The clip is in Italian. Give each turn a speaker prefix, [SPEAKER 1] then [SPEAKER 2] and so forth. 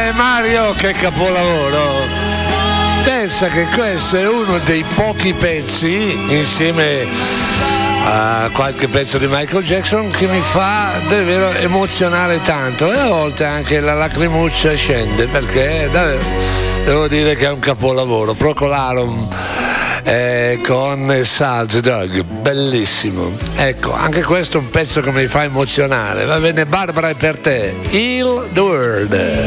[SPEAKER 1] Mario, che capolavoro! Pensa che questo è uno dei pochi pezzi, insieme a qualche pezzo di Michael Jackson, che mi fa davvero emozionare tanto, e a volte anche la lacrimuccia scende, perché devo dire che è un capolavoro. Procolarum con Salt Dog, bellissimo. Ecco, anche questo è un pezzo che mi fa emozionare. Va bene, Barbara, è per te, Heal the World.